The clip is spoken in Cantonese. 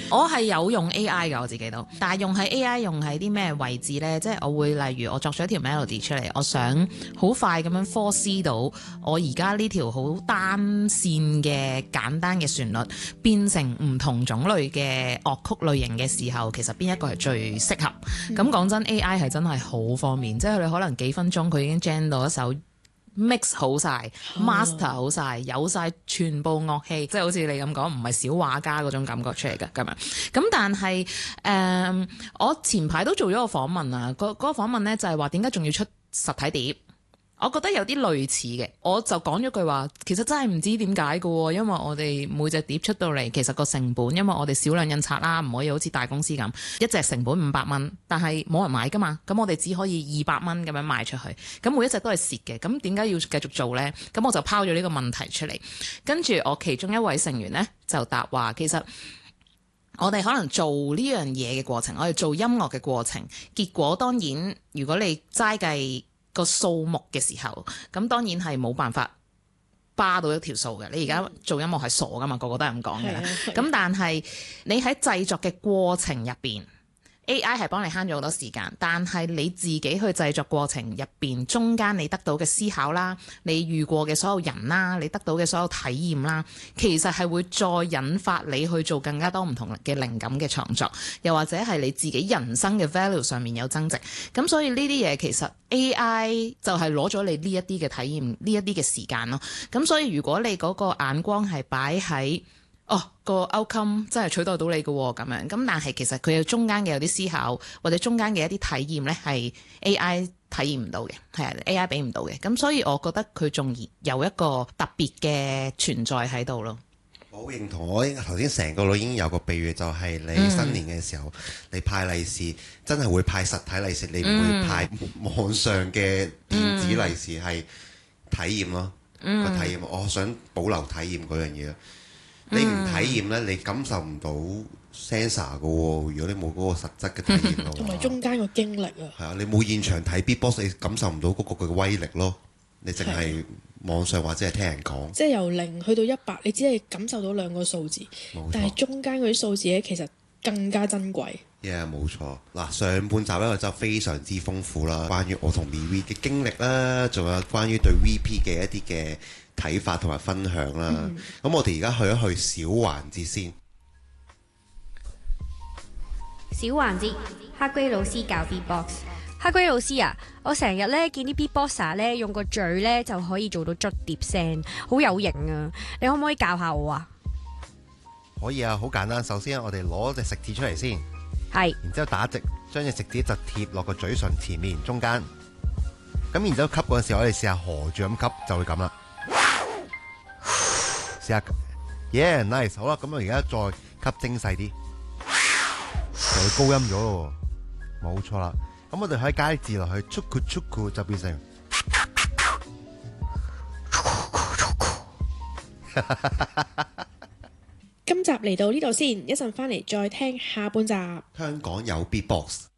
我係有用 AI 㗎，我自己都，但係用喺 AI 用喺啲咩位置呢？即係我會例如我作咗一條 melody 出嚟，我想好快咁樣 force 到我而家呢條好單線嘅簡單嘅旋律變成唔同種類嘅樂曲類型嘅時候，其實邊一個係最適合？咁講真 AI 係真係好方便，即係你可能幾分鐘佢已經 gen 到一首 mix 好晒、master 好晒、有晒全部樂器，即係好似你咁講，唔係小畫家嗰種感覺出嚟嘅咁樣。咁但係我前排都做咗個訪問啊，嗰個訪問呢就係話點解仲要出實體碟？我覺得有啲類似嘅，我就講咗句話，其實真係唔知點解嘅喎，因為我哋每隻碟出到嚟，其實個成本，因為我哋少量印刷啦，唔可以好似大公司咁，一隻成本500蚊，但係冇人買噶嘛，咁我哋只可以200蚊咁樣賣出去，咁每一隻都係蝕嘅，咁點解要繼續做呢？咁我就拋咗呢個問題出嚟，跟住我其中一位成員呢，就答話，其實我哋可能做呢樣嘢嘅過程，我哋做音樂嘅過程，結果當然如果你齋計個數目嘅時候，咁當然係冇辦法巴到一條數嘅。你而家做音樂係傻噶嘛，個個都係咁講嘅。咁但係你喺製作嘅過程入邊，AI 係幫你慳咗好多時間，但係你自己去製作過程入邊，中間你得到嘅思考啦，你遇過嘅所有人啦，你得到嘅所有體驗啦，其實係會再引發你去做更加多唔同嘅靈感嘅創作，又或者係你自己人生嘅 value 上面有增值。咁所以呢啲嘢其實 AI 就係攞咗你呢一啲嘅體驗，呢一啲嘅時間咯。咁所以如果你嗰個眼光係擺喺個 outcome 真係取代到你嘅喎，咁樣咁，但係其實佢有中間嘅有啲思考，或者中間嘅一啲體驗呢，係 AI 體驗唔到嘅，係 AI 俾唔到嘅。咁所以我覺得佢仲有一個特別嘅存在喺度咯。 我好認同，我頭先成個腦已經有個比喻，就係你新年嘅時候，你派利是真係會派實體利是，你唔會派網上嘅電子利是，係體驗咯，個體驗。我想保留體驗嗰樣嘢。你唔體驗呢，你感受唔到 sensor 嘅喎。如果你冇嗰個實質嘅體驗咯， 同埋中間個經歷啊。係啊，你冇現場睇 beatbox，你感受唔到嗰個嘅威力咯。你淨係網上或者係聽人講。即係由0去到100，你只係感受到2個數字，但係中間嗰啲數字呢，其實更加珍貴。 冇錯。嗱，上半集呢，我就非常之豐富啦，關於我同 MeWe 嘅經歷啦，仲有關於對 VP 嘅一啲嘅睇法同埋分享啦。咁我哋而家去一去小環節先。 小環節，黑龜老師教 Beatbox。黑龜老師啊，我成日咧見啲 Beatboxer 咧用個嘴咧就可以做到捽碟聲，好有型啊！你可唔可以教下我啊？ 可以啊，好簡單。首先我哋攞隻食指出嚟先， 係，然之後打直，將隻食指就貼落個嘴唇前面中間。咁然之後吸嗰陣時，我哋試下合住咁吸，就會咁啦。試下，nice， 好啦，咁我而家再吸精細啲，就會高音咗咯，冇錯啦。咁我哋可以加啲字落去，chuku 就變成。 今集嚟到呢度先，一陣翻嚟再聽下半集。 香港有 Beatbox。